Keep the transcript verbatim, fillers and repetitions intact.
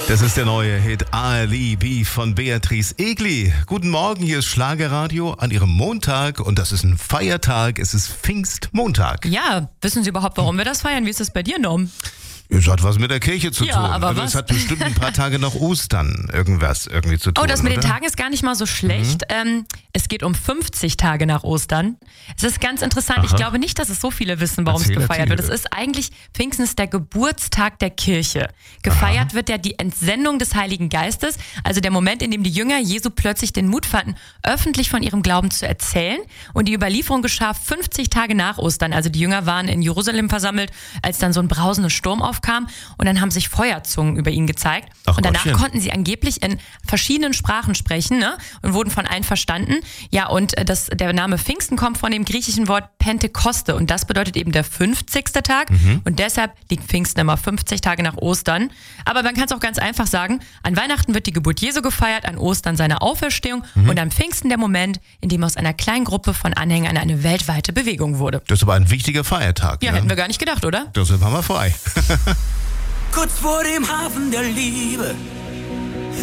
Das ist der neue Hit Alibi von Beatrice Egli. Guten Morgen, hier ist Schlagerradio an Ihrem Montag und das ist ein Feiertag, es ist Pfingstmontag. Ja, wissen Sie überhaupt, warum wir das feiern? Wie ist es bei dir, Norm? Es hat was mit der Kirche zu Ja, tun. aber also was? es hat bestimmt ein paar Tage nach Ostern irgendwas irgendwie zu tun. Oh, das mit oder? den Tagen ist gar nicht mal so schlecht. Mhm. Ähm, es geht um fünfzig Tage nach Ostern. Es ist ganz interessant. Aha. Ich glaube nicht, dass es so viele wissen, warum Erzähl, es gefeiert erzähl. wird. Es ist eigentlich, Pfingsten ist der Geburtstag der Kirche. Gefeiert Aha. wird ja die Entsendung des Heiligen Geistes, also der Moment, in dem die Jünger Jesu plötzlich den Mut fanden, öffentlich von ihrem Glauben zu erzählen. Und die Überlieferung geschah fünfzig Tage nach Ostern. Also die Jünger waren in Jerusalem versammelt, als dann so ein brausender Sturm aufkam. Und dann haben sich Feuerzungen über ihn gezeigt. Ach, und danach Gottchen. konnten sie angeblich in verschiedenen Sprachen sprechen, ne? Und wurden von allen verstanden. Ja, und das, der Name Pfingsten kommt von dem griechischen Wort Pentekoste. Und das bedeutet eben der fünfzigste Tag. Mhm. Und deshalb liegt Pfingsten immer fünfzig Tage nach Ostern. Aber man kann es auch ganz einfach sagen, an Weihnachten wird die Geburt Jesu gefeiert, an Ostern seine Auferstehung mhm. und an Pfingsten der Moment, in dem aus einer kleinen Gruppe von Anhängern eine weltweite Bewegung wurde. Das ist aber ein wichtiger Feiertag. Ja, ne? hätten wir gar nicht gedacht, oder? Da sind wir mal frei. Kurz vor dem Hafen der Liebe